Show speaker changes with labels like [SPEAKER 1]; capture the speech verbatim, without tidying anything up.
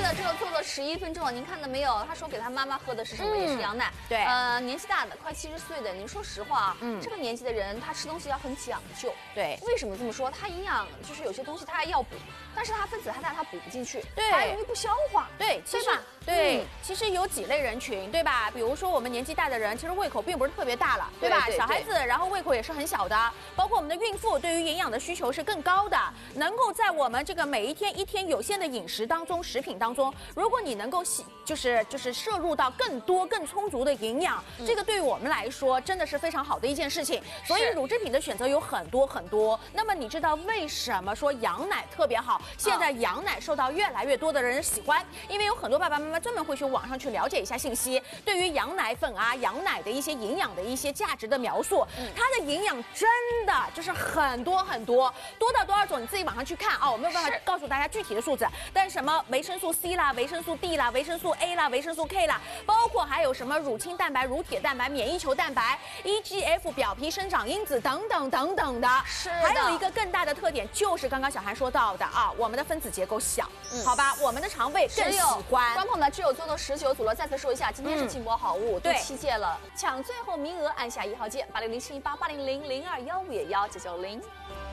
[SPEAKER 1] 的只有做了十一分钟了，您看到没有？他说给他妈妈喝的是什么？嗯、也是羊奶。
[SPEAKER 2] 对，
[SPEAKER 1] 呃，年纪大的，快七十岁的，您说实话啊，嗯，这个年纪的人他吃东西要很讲究。
[SPEAKER 2] 对，
[SPEAKER 1] 为什么这么说？他营养就是有些东西他要补，但是他分子太大，他补不进去，
[SPEAKER 2] 对，
[SPEAKER 1] 他容易不消化。
[SPEAKER 2] 对，对吧？对，嗯、其实有几类人群，对吧？比如说我们年纪大的人，其实胃口并不是特别大了，对吧？对对对，小孩子，然后胃口也是很小的，包括我们的孕妇，对于营养的需求是更高的。能够在我们这个每一天一天有限的饮食当中，食品当中，如果你能够吸，就是就是摄入到更多更充足的营养，嗯、这个对于我们来说真的是非常好的一件事情。所以乳制品的选择有很多很多。那么你知道为什么说羊奶特别好？现在羊奶受到越来越多的人喜欢，因为有很多爸爸妈妈专门会去网上去了解一下信息，对于羊奶粉啊、羊奶的一些营养的一些价值的描述，嗯、它的营养真的就是很多很多，多到多少种你自己网上去看啊，我没有办法告诉大家具体的数字，但是什么维生素 C 啦、维生素 D 啦、维生素 A 啦、维生素 K 啦，包括还有什么乳清蛋白、乳铁蛋白、免疫球蛋白、E G F 表皮生长因子等等等等的。
[SPEAKER 1] 是，
[SPEAKER 2] 还有一个更大的特点就是刚刚小韩说到的啊，我们的分子结构小，嗯、好吧，我们的肠胃更喜欢。
[SPEAKER 1] 观众朋友们，只有做到十九组了，再次说一下，今天是劲播好物、嗯、第七届了，抢最后名额，按下一号键八零零七八八零零零二幺五幺九九零。